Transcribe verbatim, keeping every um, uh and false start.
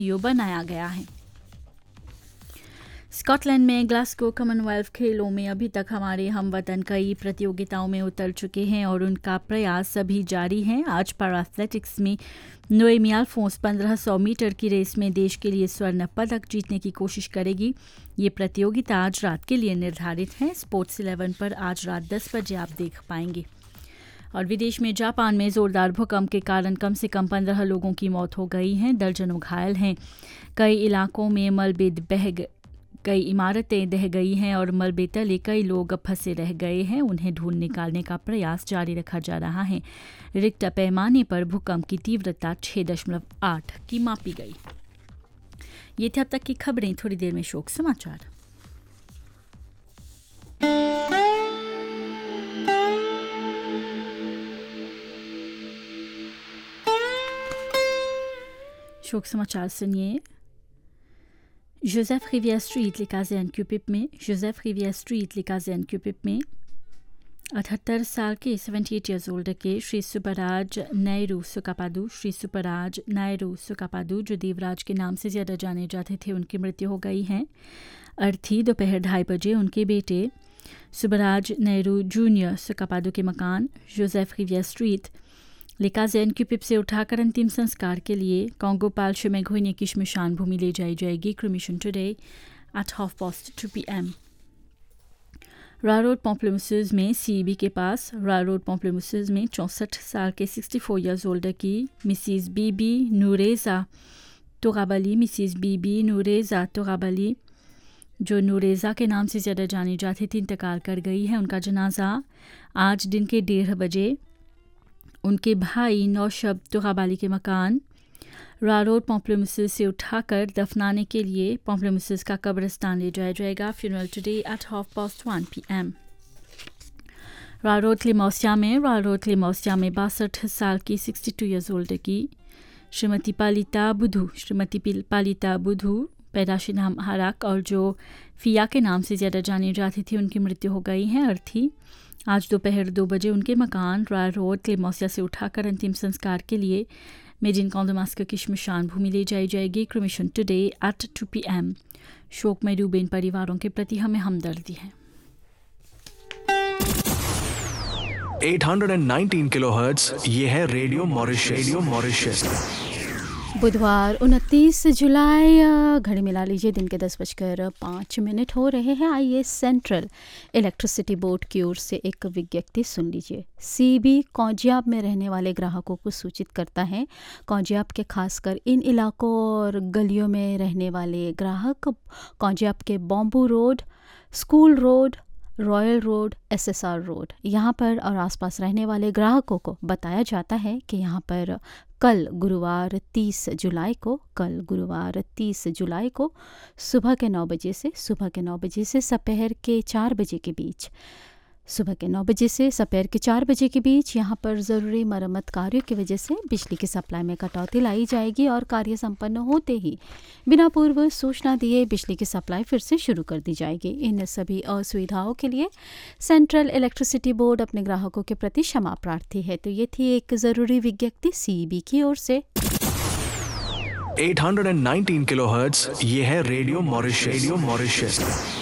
यो बनाया गया है। स्कॉटलैंड में ग्लासगो कॉमनवेल्थ खेलों में अभी तक हमारे हमवतन कई प्रतियोगिताओं में उतर चुके हैं और उनका प्रयास अभी जारी है। आज पैरा एथलेटिक्स में नोएमी अल्फोंस पंद्रह सौ मीटर की रेस में देश के लिए स्वर्ण पदक जीतने की कोशिश करेगी। ये प्रतियोगिता आज रात के लिए निर्धारित है। स्पोर्ट्स इलेवन पर आज रात दस बजे आप देख पाएंगे। और विदेश में जापान में जोरदार भूकंप के कारण कम से कम पंद्रह लोगों की मौत हो गई है, दर्जनों घायल हैं। कई इलाकों में मलबे बह कई इमारतें ढह गई हैं और मलबे तले कई लोग फंसे रह गए हैं। उन्हें ढूंढ निकालने का प्रयास जारी रखा जा रहा है। रिक्टर पैमाने पर भूकंप की तीव्रता छह दशमलव आठ की मापी गई। ये थे अब तक की खबरें। थोड़ी देर में शोक समाचार। शोक समाचार सुनिए। जोसेफ रिवियर स्ट्रीट लिकाजेन क्यूपिप में जोसेफ रिवियर स्ट्रीट लिकाजेन क्यूपिप में अठहत्तर साल के अठहत्तर ईयर्स ओल्ड के श्री सुपराज नायरू सुकापादू श्री सुपराज नायरू सुकापादू जो देवराज के नाम से ज़्यादा जाने जाते थे, उनकी मृत्यु हो गई है। अर्थी दोपहर ढाई बजे उनके बेटे सुबराज नायरू जूनियर सुकापादू के मकान जोसेफ रिवियर स्ट्रीट लिकाजेन क्यूपिप से उठाकर अंतिम संस्कार के लिए कॉन्गो पाल शिमेघोइने की श्मशान भूमि ले जाई जाएगी। Cremation today at half past to P M. रा रोड पॉम्प्लेमुसेस में सीईबी के पास रा रोड पॉम्प्लेमुसेस में चौंसठ साल के चौंसठ ईयर्स ओल्ड की मिसिस बीबी नूरेजा तोगाबली मिसिस बीबी नूरेजा तोगाबली जो नूरेजा के नाम से ज़्यादा जानी जाती थी, इंतकाल कर गई है। उनका जनाजा आज दिन के डेढ़ बजे उनके भाई नौशब तोगाबाली के मकान रा रोड पॉम्प्लेमुसेस से उठाकर दफनाने के लिए पॉम्प्लेमुसेस का कब्रिस्तान ले जाया जाएगा। Funeral today at half past one P M. रा रोड क्लेमौसिया में रा रोड क्लेमौसिया में बासठ साल की बासठ ईयर्स ओल्ड की श्रीमती पालिता बुधू श्रीमती पालिता बुधू पैदाशी नाम हराक और जो फिया के नाम से ज़्यादा जानी जाती थी, उनकी मृत्यु हो गई है। अर्थी आज दोपहर दो बजे उनके मकान रा रोड क्लेमौसिया से उठाकर अंतिम संस्कार के लिए मेजिन कॉन्डोमास्को की श्मशान भूमि ले जाई जाएगी। Cremation today at to P M. शोक में डूबे इन परिवारों के प्रति हमें हमदर्दी है। आठ सौ उन्नीस किलोहर्ट्ज़ ये है रेडियो मॉरिशस रेडियो मॉरिशस। बुधवार उनतीस जुलाई, घड़ी मिला लीजिए, दिन के दस बजकर पाँच मिनट हो रहे हैं। आइए सेंट्रल इलेक्ट्रिसिटी बोर्ड की ओर से एक विज्ञप्ति सुन लीजिए। सीबी कौजियाब में रहने वाले ग्राहकों को सूचित करता है। कौजियाब के खासकर इन इलाकों और गलियों में रहने वाले ग्राहक कौजियाब के bamboo road, school road, royal road, SSR road यहाँ पर और आसपास रहने वाले ग्राहकों को बताया जाता है कि यहाँ पर कल गुरुवार तीस जुलाई को कल गुरुवार तीस जुलाई को सुबह के नौ बजे से सुबह के नौ बजे से दोपहर के चार बजे के बीच सुबह के नौ बजे से दोपहर के चार बजे के बीच यहाँ पर ज़रूरी मरम्मत कार्यों की वजह से बिजली की सप्लाई में कटौती लाई जाएगी और कार्य संपन्न होते ही बिना पूर्व सूचना दिए बिजली की सप्लाई फिर से शुरू कर दी जाएगी। इन सभी असुविधाओं के लिए सेंट्रल इलेक्ट्रिसिटी बोर्ड अपने ग्राहकों के प्रति क्षमा प्रार्थी है। तो ये थी एक ज़रूरी विज्ञप्ति सीईबी की ओर से। आठ सौ उन्नीस किलोहर्ट्ज़ ये है रेडियो मॉरिशस रेडियो मॉरिशस।